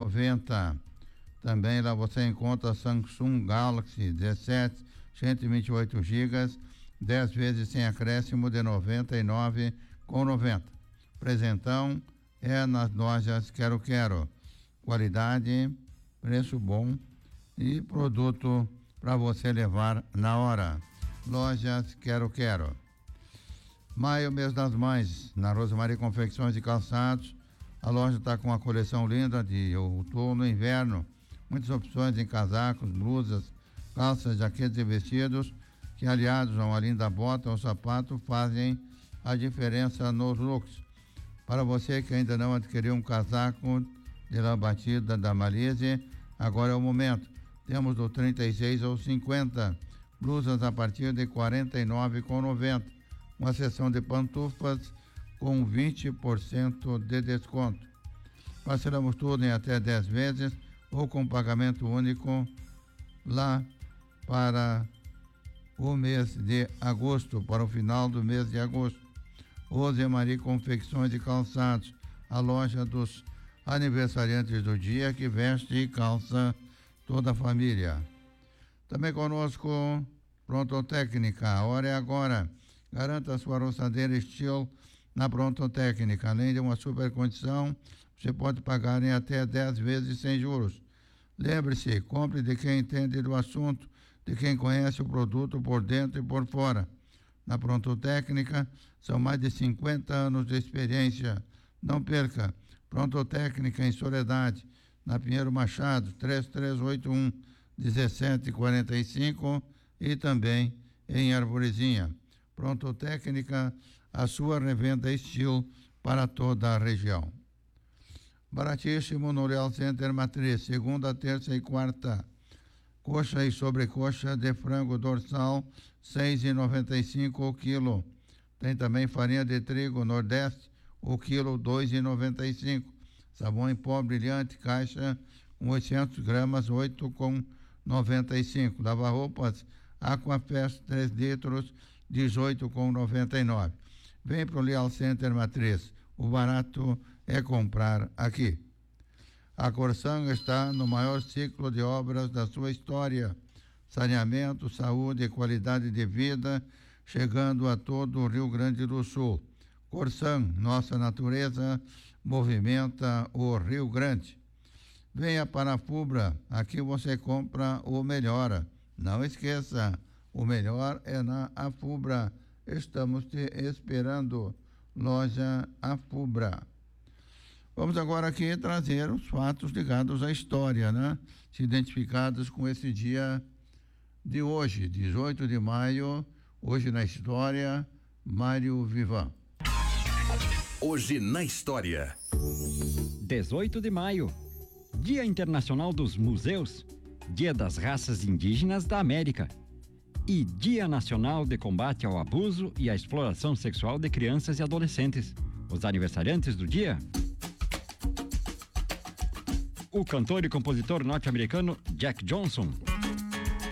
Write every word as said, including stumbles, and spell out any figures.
noventa. Também lá você encontra Samsung Galaxy dezessete, cento e vinte e oito gigas, dez vezes sem acréscimo de noventa e nove reais e noventa centavos. Presentão é nas lojas Quero Quero. Qualidade, preço bom e produto para você levar na hora. Lojas Quero Quero. Maio, mês das mães, na Rosemaria Confecções e Calçados. A loja está com uma coleção linda de outono e inverno. Muitas opções em casacos, blusas, calças, jaquetas e vestidos, que aliados a uma linda bota ou sapato fazem a diferença nos looks. Para você que ainda não adquiriu um casaco de lã batida da Malise, agora é o momento. Temos do trinta e seis ao cinquenta, blusas a partir de quarenta e nove reais e noventa centavos. Uma seção de pantufas com vinte por cento de desconto. Parcelamos tudo em até dez vezes ou com pagamento único lá para o mês de agosto, para o final do mês de agosto. Rosemaria Confecções e Calçados, a loja dos aniversariantes do dia que veste e calça toda a família. Também conosco Prontotécnica, a hora é agora. Garanta a sua roçadeira estilo na Prontotécnica. Além de uma super condição, você pode pagar em até dez vezes sem juros. Lembre-se, compre de quem entende do assunto, de quem conhece o produto por dentro e por fora. Na Prontotécnica, são mais de cinquenta anos de experiência. Não perca, Prontotécnica em Soledade, na Pinheiro Machado, três três oito um, um sete quatro cinco e também em Arvorezinha. Prontotécnica, a sua revenda estilo para toda a região. Baratíssimo no Real Center Matriz, segunda, terça e quarta. Coxa e sobrecoxa de frango dorsal, seis reais e noventa e cinco centavos o quilo. Tem também farinha de trigo Nordeste, o quilo dois reais e noventa e cinco centavos. Sabão em pó brilhante, caixa com oitocentos gramas, oito reais e noventa e cinco centavos. Lava-roupas Aquafest três litros, dezoito reais e noventa e nove centavos. Vem para o Leal Center Matriz. O barato é comprar aqui. A Corsan está no maior ciclo de obras da sua história. Saneamento, saúde e qualidade de vida, chegando a todo o Rio Grande do Sul. Corsan, nossa natureza, movimenta o Rio Grande. Venha para a Fubra, aqui você compra o melhor. Não esqueça, o melhor é na Afubra. Estamos te esperando. Loja Afubra. Vamos agora aqui trazer os fatos ligados à história, né? Se identificados com esse dia de hoje, dezoito de maio, hoje na história, Mário Vivan. Hoje na história. dezoito de maio, Dia Internacional dos Museus, Dia das Raças Indígenas da América e Dia Nacional de Combate ao Abuso e à Exploração Sexual de Crianças e Adolescentes. Os aniversariantes do dia: o cantor e compositor norte-americano Jack Johnson,